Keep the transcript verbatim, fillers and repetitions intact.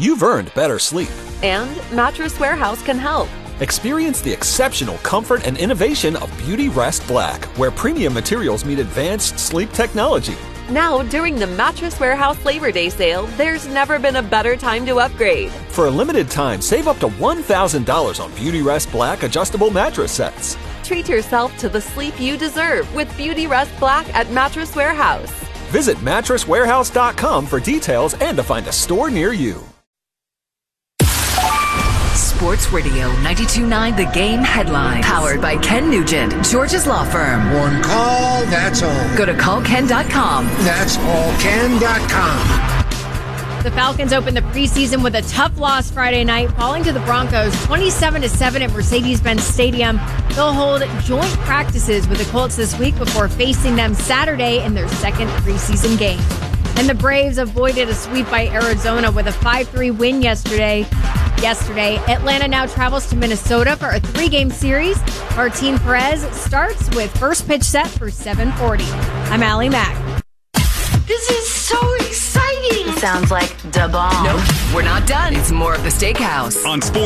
you've earned better sleep. And Mattress Warehouse can help. Experience the exceptional comfort and innovation of Beauty Rest Black, where premium materials meet advanced sleep technology. Now, during the Mattress Warehouse Labor Day sale, there's never been a better time to upgrade. For a limited time, save up to one thousand dollars on Beauty Rest Black adjustable mattress sets. Treat yourself to the sleep you deserve with Beauty Rest Black at Mattress Warehouse. Visit mattress warehouse dot com for details and to find a store near you. Sports Radio ninety-two point nine The Game headlines. Powered by Ken Nugent, George's Law Firm. One call, that's all. Go to call ken dot com. That's all ken dot com. The Falcons opened the preseason with a tough loss Friday night, falling to the Broncos twenty-seven to seven at Mercedes-Benz Stadium. They'll hold joint practices with the Colts this week before facing them Saturday in their second preseason game. And the Braves avoided a sweep by Arizona with a five three win yesterday. Yesterday, Atlanta now travels to Minnesota for a three-game series. Martin Perez starts with first pitch set for seven forty. I'm Allie Mack. This is so exciting. Sounds like da bomb. Nope, we're not done. It's more of the Steakhouse on Sports.